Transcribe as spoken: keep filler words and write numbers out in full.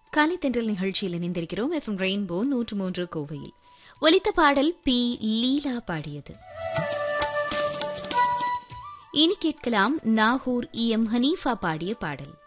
காலை தென்றல் நிகழ்ச்சியில் இணைந்திருக்கிறோம். எஃப்எம் ரெயின்போ நூற்று மூன்று கோவையில் ஒலித்த பாடல் பி லீலா பாடியது. இனி கேட்கலாம் நாகூர் இ எம் ஹனீஃபா பாடிய பாடல்.